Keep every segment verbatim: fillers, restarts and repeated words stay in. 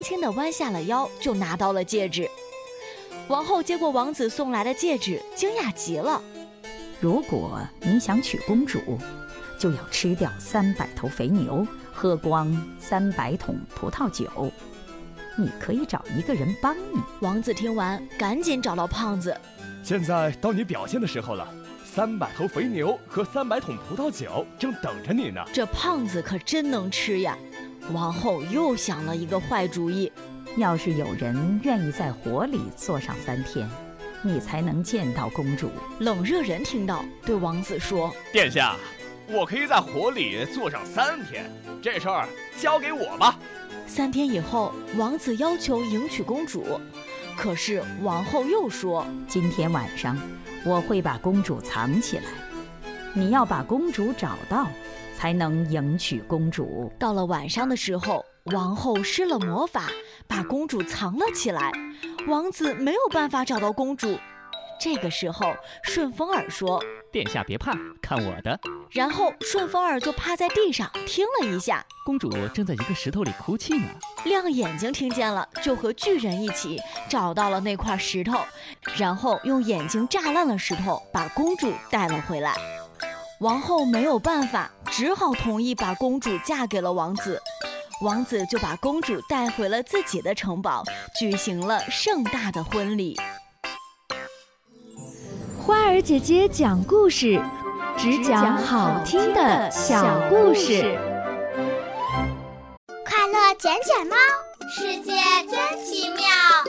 轻地弯下了腰，就拿到了戒指。王后接过王子送来的戒指，惊讶极了。 如果你想娶公主，就要吃掉三百头肥牛，喝光三百桶葡萄酒。你可以找一个人帮你。 王子听完，赶紧找到胖子。 现在到你表现的时候了，三百头肥牛和三百桶葡萄酒正等着你呢。 这胖子可真能吃呀！王后又想了一个坏主意。 要是有人愿意在火里坐上三天，你才能见到公主。 冷热人听到，对王子说： 殿下，我可以在火里坐上三天，这事儿交给我吧。 三天以后，王子要求迎娶公主，可是王后又说： 今天晚上我会把公主藏起来，你要把公主找到，才能迎娶公主。 到了晚上的时候，王后施了魔法，把公主藏了起来。王子没有办法找到公主。这个时候，顺风耳说： 殿下别怕，看我的。 然后顺风耳就趴在地上听了一下， 公主正在一个石头里哭泣呢。 亮眼睛听见了，就和巨人一起找到了那块石头，然后用眼睛炸烂了石头，把公主带了回来。王后没有办法，只好同意把公主嫁给了王子。王子就把公主带回了自己的城堡，举行了盛大的婚礼。 花儿姐姐讲故事，只讲好听的小故事。 快乐捡捡猫，世界真奇妙。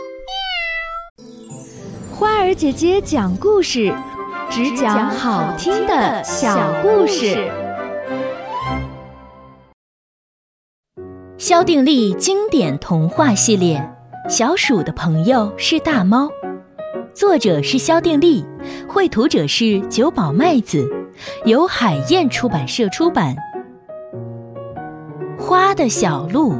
花儿姐姐讲故事，只讲好听的小故事。 萧定力经典童话系列《小鼠的朋友是大猫》，作者是萧定力，绘图者是久保麦子，由海燕出版社出版。花的小路。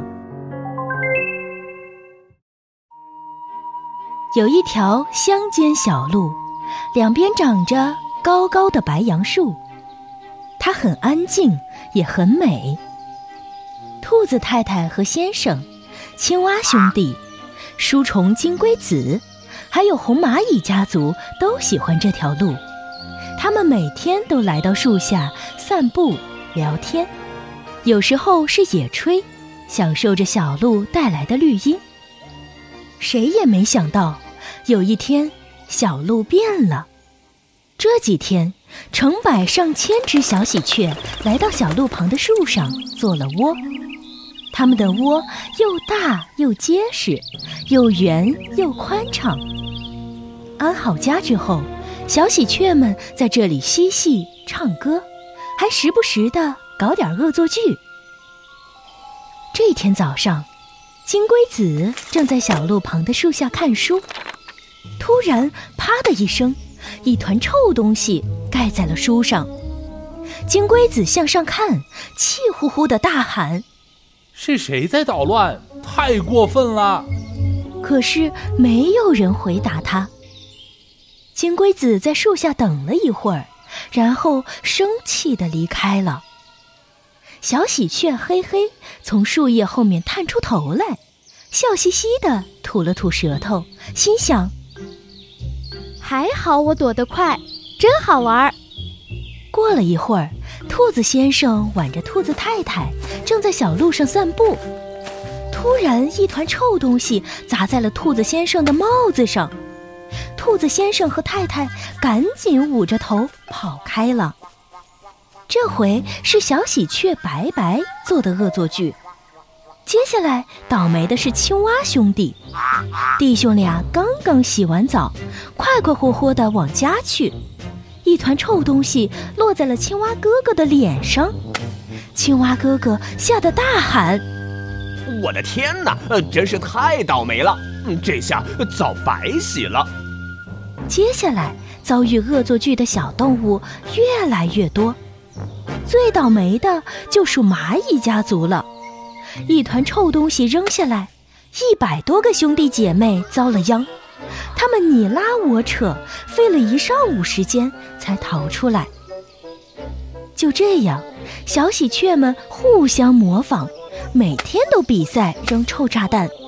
有一条乡间小路，两边长着高高的白杨树，它很安静，也很美。兔子太太和先生，青蛙兄弟，书虫金龟子，还有红蚂蚁家族都喜欢这条路。他们每天都来到树下散步聊天，有时候是野炊，享受着小路带来的绿荫。谁也没想到，有一天小路变了。这几天，成百上千只小喜鹊来到小路旁的树上做了窝。它们的窝又大又结实，又圆又宽敞。安好家之后，小喜鹊们在这里嬉戏唱歌，还时不时地搞点恶作剧。这天早上，金龟子正在小路旁的树下看书，突然啪的一声，一团臭东西盖在了书上。金龟子向上看，气呼呼地大喊： 是谁在捣乱？太过分了！ 可是没有人回答他。金龟子在树下等了一会儿，然后生气地离开了。小喜鹊嘿嘿从树叶后面探出头来，笑嘻嘻地吐了吐舌头，心想： 还好我躲得快，真好玩。 过了一会儿，兔子先生挽着兔子太太正在小路上散步，突然一团臭东西砸在了兔子先生的帽子上。兔子先生和太太赶紧捂着头跑开了。这回是小喜鹊白白做的恶作剧。接下来倒霉的是青蛙兄弟，弟兄俩刚刚洗完澡，快快活活地往家去，一团臭东西落在了青蛙哥哥的脸上。青蛙哥哥吓得大喊： 我的天哪，真是太倒霉了，这下澡白洗了。 接下来遭遇恶作剧的小动物越来越多，最倒霉的就属蚂蚁家族了。一团臭东西扔下来，一百多个兄弟姐妹遭了殃。他们你拉我扯，费了一上午时间才逃出来。就这样，小喜鹊们互相模仿，每天都比赛扔臭炸弹。